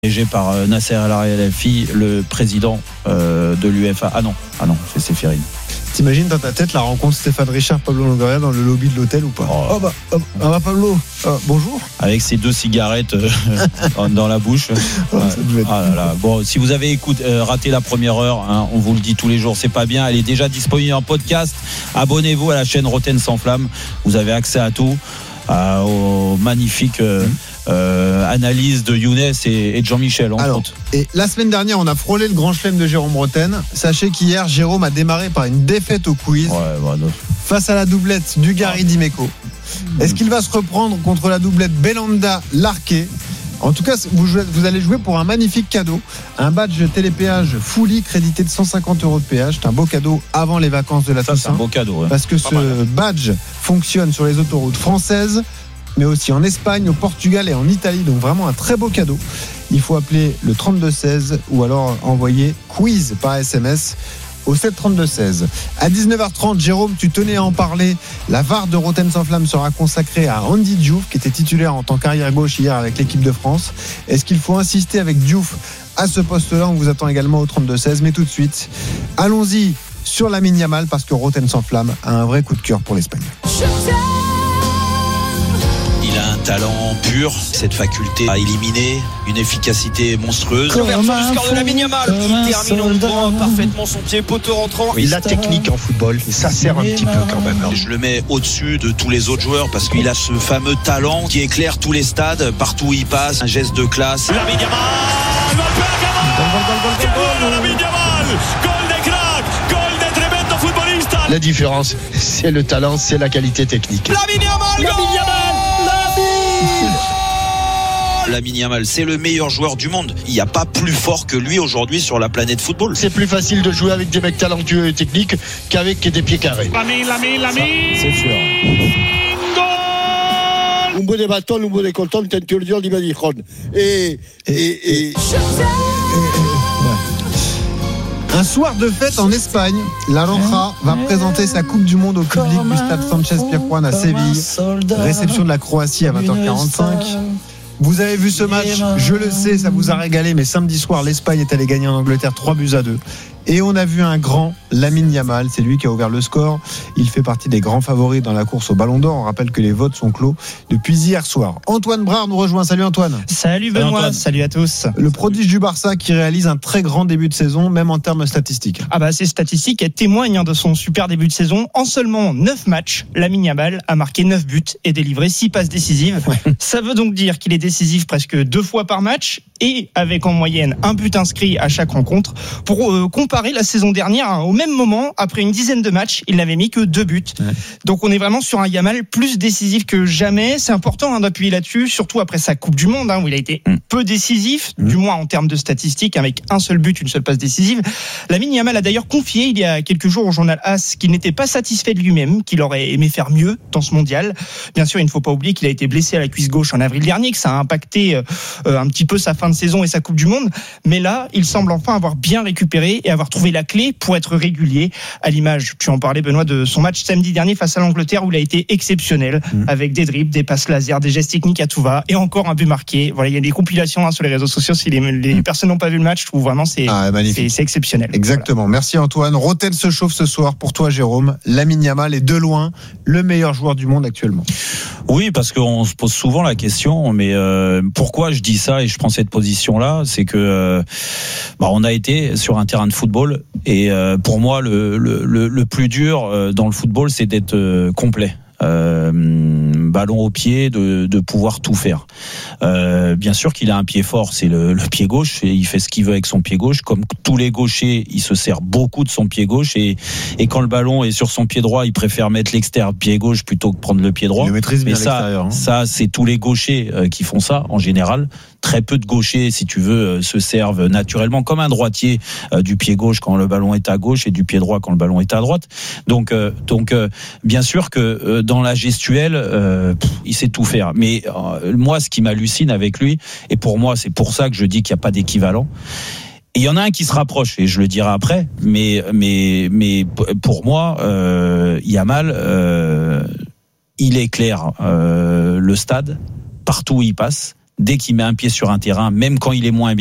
dirigé par Nasser El-Khelaifi, le président de l'UEFA. Ah non, c'est Séphérine. T'imagines dans ta tête la rencontre Stéphane Richard, Pablo Longoria dans le lobby de l'hôtel ou pas? Pablo, bonjour. Avec ses 2 cigarettes dans la bouche. Bon, si vous avez raté la première heure, on vous le dit tous les jours, c'est pas bien. Elle est déjà disponible en podcast. Abonnez-vous à la chaîne Roten sans flamme. Vous avez accès à tout, aux magnifiques analyse de Younes et de Jean-Michel. Et la semaine dernière, on a frôlé le grand chelem de Jérôme Roten. Sachez qu'hier, Jérôme a démarré par une défaite au quiz face à la doublette Dugarry Dimeco. Est-ce qu'il va se reprendre contre la doublette Belhanda-Larquet? En tout cas, vous allez jouer pour un magnifique cadeau, un badge télépéage Fully crédité de 150 € de péage. C'est un beau cadeau avant les vacances de la Toussaint. C'est un beau cadeau. Parce que ce badge fonctionne sur les autoroutes françaises, mais aussi en Espagne, au Portugal et en Italie. Donc vraiment un très beau cadeau. Il faut appeler le 3216 ou alors envoyer quiz par SMS au 73216. À 19h30, Jérôme, tu tenais à en parler. La VAR de Roten sans flamme sera consacrée à Andy Diouf, qui était titulaire en tant qu'arrière gauche hier avec l'équipe de France. Est-ce qu'il faut insister avec Diouf à ce poste-là? On vous attend également au 3216. Mais tout de suite, allons-y sur Lamine Yamal, parce que Roten sans flamme a un vrai coup de cœur pour l'Espagne. Il a un talent pur, cette faculté à éliminer, une efficacité monstrueuse. L'ouverture du score de Lamine Yamal qui termine au point parfaitement son pied poteau rentrant. Oui, la technique en football, ça sert un petit peu quand même. Je le mets au-dessus de tous les autres joueurs parce qu'il a ce fameux talent qui éclaire tous les stades, partout où il passe, un geste de classe. Lamine Yamal, Lamine Yamal, goal des cracks, goal des tremendo futbolistas. La différence, c'est le talent, c'est la qualité technique. Lamine Yamal, Lamine Yamal, c'est le meilleur joueur du monde. Il n'y a pas plus fort que lui aujourd'hui sur la planète football. C'est plus facile de jouer avec des mecs talentueux et techniques qu'avec des pieds carrés. Lamine. C'est sûr. Un bon bâton, un bon colton, tenturiol di Madijón. Un soir de fête en Espagne, la Roja va présenter sa Coupe du Monde au public du stade Sánchez-Pizjuán à Séville. Réception de la Croatie à 20h45. Vous avez vu ce match, je le sais, ça vous a régalé, mais samedi soir, l'Espagne est allée gagner en Angleterre 3-2. Et on a vu un grand Lamine Yamal, c'est lui qui a ouvert le score. Il fait partie des grands favoris dans la course au Ballon d'Or. On rappelle que les votes sont clos depuis hier soir. Antoine Brard nous rejoint. Salut Antoine. Salut Benoît, salut à tous. Le prodige du Barça qui réalise un très grand début de saison, même en termes statistiques. Ces statistiques elles témoignent de son super début de saison. En seulement 9 matchs, Lamine Yamal a marqué 9 buts et délivré 6 passes décisives. Ça veut donc dire qu'il est décisif presque 2 fois par match et avec en moyenne un but inscrit à chaque rencontre. Pour comparer la saison dernière, au même moment, après une dizaine de matchs, il n'avait mis que 2 buts. Donc on est vraiment sur un Yamal plus décisif que jamais. C'est important d'appuyer là-dessus, surtout après sa Coupe du Monde, où il a été peu décisif, du moins en termes de statistiques, avec un seul but, une seule passe décisive. Lamine Yamal a d'ailleurs confié il y a quelques jours au journal AS qu'il n'était pas satisfait de lui-même, qu'il aurait aimé faire mieux dans ce mondial. Bien sûr, il ne faut pas oublier qu'il a été blessé à la cuisse gauche en avril dernier, que ça a impacté un petit peu sa fin de saison et sa Coupe du Monde. Mais là, il semble enfin avoir bien récupéré et avoir trouvé la clé pour être régulier, à l'image, tu en parlais Benoît, de son match samedi dernier face à l'Angleterre où il a été exceptionnel, avec des dribbles, des passes laser, des gestes techniques à tout va et encore un but marqué. Voilà, il y a des compilations sur les réseaux sociaux. Si les personnes n'ont pas vu le match, je trouve vraiment c'est exceptionnel. Exactement. Voilà. Merci Antoine. Roten se chauffe ce soir pour toi Jérôme. Lamine Yamal est de loin le meilleur joueur du monde actuellement. Oui, parce qu'on se pose souvent la question, mais pourquoi je dis ça et je prends cette position-là, c'est que on a été sur un terrain de football et pour moi le plus dur dans le football, c'est d'être complet. Ballon au pied, de pouvoir tout faire. Bien sûr qu'il a un pied fort, c'est le pied gauche, et il fait ce qu'il veut avec son pied gauche. Comme tous les gauchers, il se sert beaucoup de son pied gauche, et quand le ballon est sur son pied droit, il préfère mettre l'extérieur pied gauche plutôt que prendre le pied droit. Il le maîtrise bien l'extérieur. Ça, c'est tous les gauchers qui font ça en général. Très peu de gauchers, si tu veux, se servent naturellement comme un droitier du pied gauche quand le ballon est à gauche et du pied droit quand le ballon est à droite. Donc, bien sûr que dans la gestuelle, il sait tout faire. Mais moi, ce qui m'hallucine avec lui, et pour moi, c'est pour ça que je dis qu'il n'y a pas d'équivalent. Et il y en a un qui se rapproche, et je le dirai après. Mais pour moi, Yamal, il éclaire le stade partout où il passe. dès qu'il met un pied sur un terrain, même quand il est moins bien,